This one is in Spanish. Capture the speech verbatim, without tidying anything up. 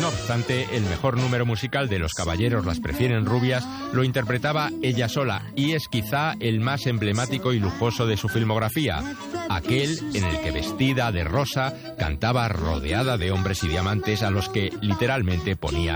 No obstante, el mejor número musical de Los caballeros las prefieren rubias lo interpretaba ella sola, y es quizá el más emblemático y lujoso de su filmografía, aquel en el que vestida de rosa cantaba rodeada de hombres y diamantes a los que literalmente ponía